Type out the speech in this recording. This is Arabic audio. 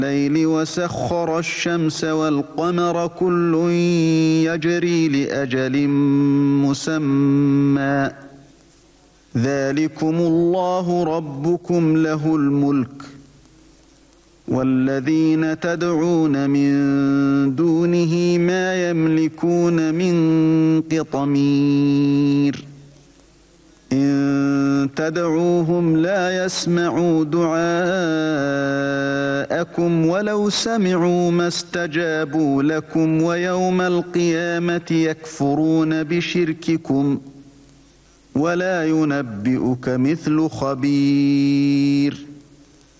الليل وسخر الشمس والقمر كل يجري لأجل مسمى ذلكم الله ربكم له الملك والذين تدعون من دونه ما يملكون من قطمير إن تدعوهم لا يسمعوا دعاءكم ولو سمعوا ما استجابوا لكم ويوم القيامة يكفرون بشرككم ولا ينبئك مثل خبير.